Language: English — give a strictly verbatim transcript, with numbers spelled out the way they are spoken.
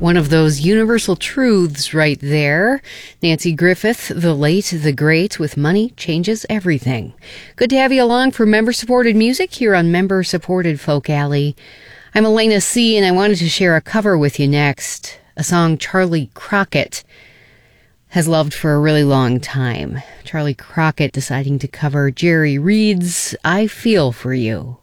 One of those universal truths right there. Nancy Griffith, the late, the great, with money changes everything. Good to have you along for member-supported music here on Member-Supported Folk Alley. I'm Elena C., and I wanted to share a cover with you next. A song Charlie Crockett has loved for a really long time. Charlie Crockett deciding to cover Jerry Reed's I Feel For You.